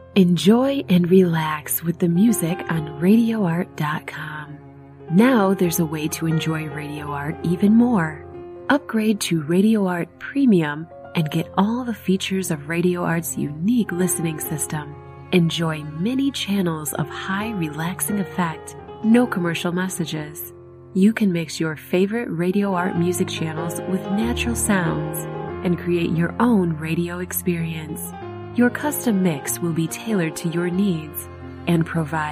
Enjoy and relax with the music on RadioArt.com. Now there's a way to enjoy Radio Art even more. Upgrade to Radio Art Premium and get all the features of Radio Art's unique listening system. Enjoy many channels of high relaxing effect, no commercial messages. You can mix your favorite Radio Art music channels with natural sounds and create your own radio experience. Your custom mix will be tailored to your needs and provide